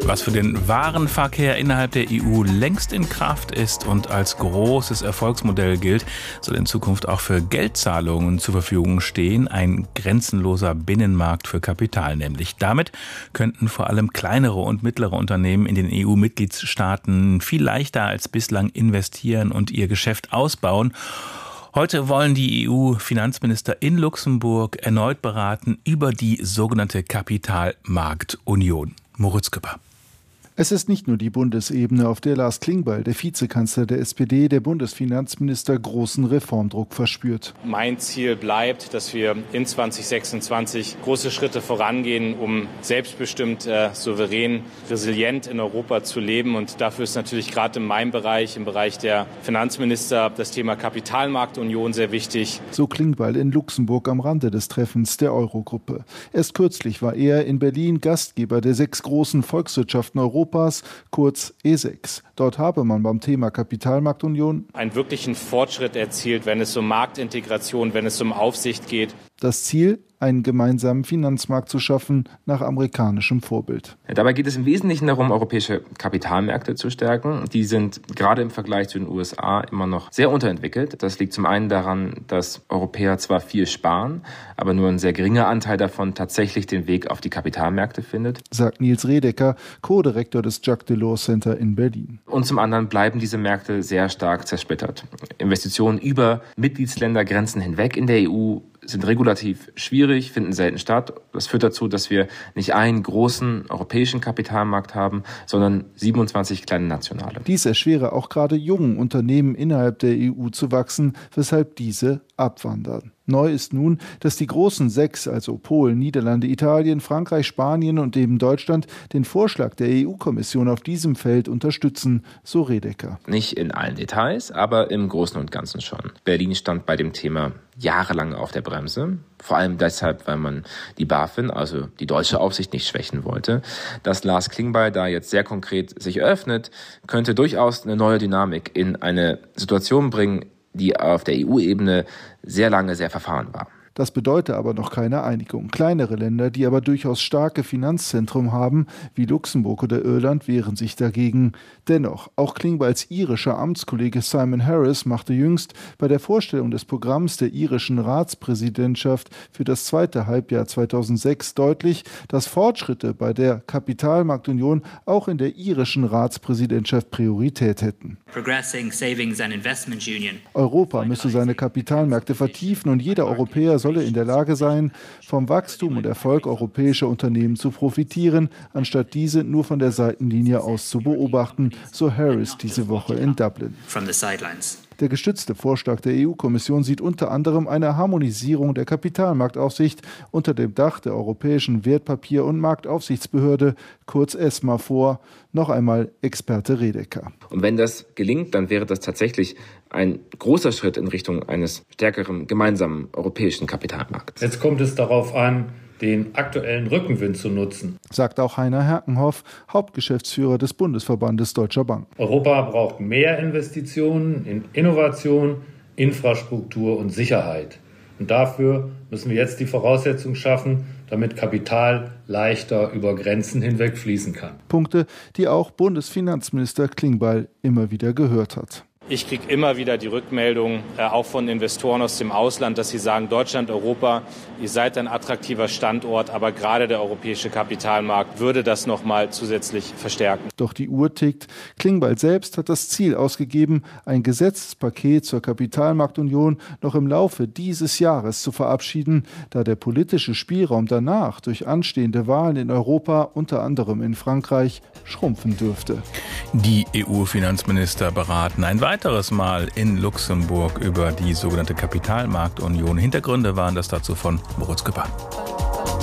Was für den Warenverkehr innerhalb der EU längst in Kraft ist und als großes Erfolgsmodell gilt, soll in Zukunft auch für Geldzahlungen zur Verfügung stehen. Ein grenzenloser Binnenmarkt für Kapital nämlich. Damit könnten vor allem kleinere und mittlere Unternehmen in den EU-Mitgliedstaaten viel leichter als bislang investieren und ihr Geschäft ausbauen. Heute wollen die EU-Finanzminister in Luxemburg erneut beraten über die sogenannte Kapitalmarktunion. Moritz Küpper. Es ist nicht nur die Bundesebene, auf der Lars Klingbeil, der Vizekanzler der SPD, der Bundesfinanzminister, großen Reformdruck verspürt. Mein Ziel bleibt, dass wir in 2026 große Schritte vorangehen, um selbstbestimmt, souverän, resilient in Europa zu leben. Und dafür ist natürlich gerade in meinem Bereich, im Bereich der Finanzminister, das Thema Kapitalmarktunion sehr wichtig. So Klingbeil in Luxemburg am Rande des Treffens der Eurogruppe. Erst kürzlich war er in Berlin Gastgeber der 6 großen Volkswirtschaften Europas, kurz E6. Dort habe man beim Thema Kapitalmarktunion einen wirklichen Fortschritt erzielt, wenn es um Marktintegration, wenn es um Aufsicht geht. Das Ziel, einen gemeinsamen Finanzmarkt zu schaffen, nach amerikanischem Vorbild. Dabei geht es im Wesentlichen darum, europäische Kapitalmärkte zu stärken. Die sind gerade im Vergleich zu den USA immer noch sehr unterentwickelt. Das liegt zum einen daran, dass Europäer zwar viel sparen, aber nur ein sehr geringer Anteil davon tatsächlich den Weg auf die Kapitalmärkte findet, sagt Nils Redeker, Co-Direktor des Jacques Delors Center in Berlin. Und zum anderen bleiben diese Märkte sehr stark zersplittert. Investitionen über Mitgliedsländergrenzen hinweg in der EU sind regulativ schwierig, finden selten statt. Das führt dazu, dass wir nicht einen großen europäischen Kapitalmarkt haben, sondern 27 kleine nationale. Dies erschwere auch gerade jungen Unternehmen innerhalb der EU zu wachsen, weshalb diese abwandern. Neu ist nun, dass die großen 6, also Polen, Niederlande, Italien, Frankreich, Spanien und eben Deutschland, den Vorschlag der EU-Kommission auf diesem Feld unterstützen, so Redeker. Nicht in allen Details, aber im Großen und Ganzen schon. Berlin stand bei dem Thema jahrelang auf der Bremse. Vor allem deshalb, weil man die BaFin, also die deutsche Aufsicht, nicht schwächen wollte. Dass Lars Klingbeil da jetzt sehr konkret sich öffnet, könnte durchaus eine neue Dynamik in eine Situation bringen, die auf der EU-Ebene sehr lange sehr verfahren war. Das bedeutet aber noch keine Einigung. Kleinere Länder, die aber durchaus starke Finanzzentren haben, wie Luxemburg oder Irland, wehren sich dagegen. Dennoch, auch Klingbeils irischer Amtskollege Simon Harris machte jüngst bei der Vorstellung des Programms der irischen Ratspräsidentschaft für das zweite Halbjahr 2006 deutlich, dass Fortschritte bei der Kapitalmarktunion auch in der irischen Ratspräsidentschaft Priorität hätten. Europa müsse seine Kapitalmärkte vertiefen und jeder Europäer solle in der Lage sein, vom Wachstum und Erfolg europäischer Unternehmen zu profitieren, anstatt diese nur von der Seitenlinie aus zu beobachten, so Harris diese Woche in Dublin. Der gestützte Vorschlag der EU-Kommission sieht unter anderem eine Harmonisierung der Kapitalmarktaufsicht unter dem Dach der Europäischen Wertpapier- und Marktaufsichtsbehörde, kurz ESMA, vor. Noch einmal Experte Redeker. Und wenn das gelingt, dann wäre das tatsächlich ein großer Schritt in Richtung eines stärkeren gemeinsamen europäischen Kapitalmarkts. Jetzt kommt es darauf an, den aktuellen Rückenwind zu nutzen, sagt auch Heiner Herkenhoff, Hauptgeschäftsführer des Bundesverbandes Deutscher Banken. Europa braucht mehr Investitionen in Innovation, Infrastruktur und Sicherheit. Und dafür müssen wir jetzt die Voraussetzungen schaffen, damit Kapital leichter über Grenzen hinweg fließen kann. Punkte, die auch Bundesfinanzminister Klingbeil immer wieder gehört hat. Ich kriege immer wieder die Rückmeldung, auch von Investoren aus dem Ausland, dass sie sagen, Deutschland, Europa, ihr seid ein attraktiver Standort, aber gerade der europäische Kapitalmarkt würde das noch mal zusätzlich verstärken. Doch die Uhr tickt. Klingbeil selbst hat das Ziel ausgegeben, ein Gesetzespaket zur Kapitalmarktunion noch im Laufe dieses Jahres zu verabschieden, da der politische Spielraum danach durch anstehende Wahlen in Europa, unter anderem in Frankreich, schrumpfen dürfte. Die EU-Finanzminister beraten ein weiteres Mal in Luxemburg über die sogenannte Kapitalmarktunion. Hintergründe waren das dazu von Moritz Küpper.